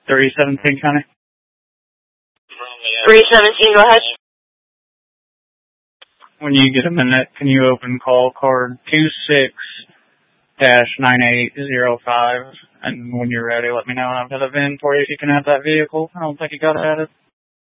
317, Connie. 317, go ahead. When you get a minute, can you open call card 26-9805? And when you're ready, let me know and I'll put a VIN for you if you can have that vehicle. I don't think you got it added.